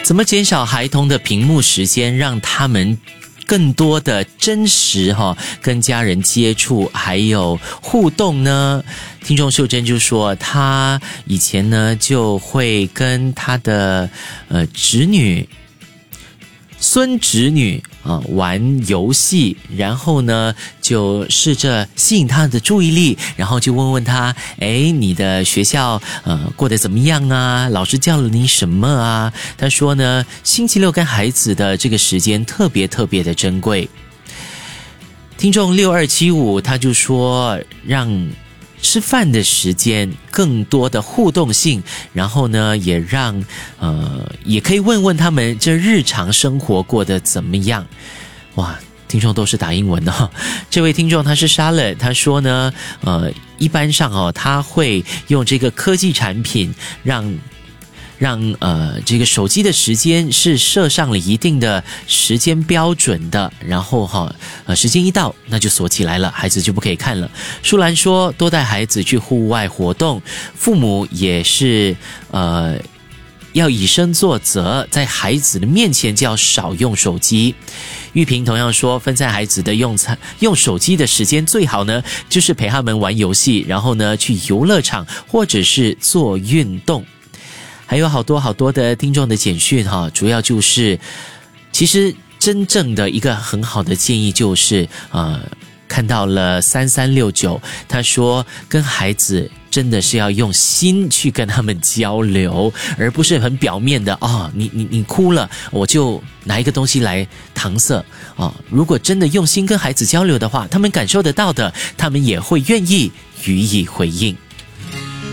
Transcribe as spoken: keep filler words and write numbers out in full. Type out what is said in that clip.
怎么减少孩童的屏幕时间，让他们更多的真实哈、哦、跟家人接触还有互动呢？听众秀珍就说，她以前呢就会跟她的呃侄女、孙侄女啊玩游戏，然后呢就试着吸引他的注意力，然后就问问他，诶，你的学校呃过得怎么样啊？老师教了你什么啊？他说呢，星期六跟孩子的这个时间特别特别的珍贵。听众六二七五他就说，让吃饭的时间更多的互动性，然后呢也让呃也可以问问他们这日常生活过得怎么样。哇，听众都是打英文哦。这位听众他是 Charlotte， 他说呢呃一般上哦他会用这个科技产品让让呃这个手机的时间是设上了一定的时间标准的，然后哈呃时间一到那就锁起来了，孩子就不可以看了。舒兰说，多带孩子去户外活动，父母也是呃要以身作则，在孩子的面前就要少用手机。玉萍同样说，分散孩子的用餐用手机的时间，最好呢就是陪他们玩游戏，然后呢去游乐场或者是做运动。还有好多好多的听众的简讯哈，主要就是其实真正的一个很好的建议就是呃看到了三三六九，他说跟孩子真的是要用心去跟他们交流，而不是很表面的哦，你你你哭了，我就拿一个东西来搪塞哦。如果真的用心跟孩子交流的话，他们感受得到的，他们也会愿意予以回应。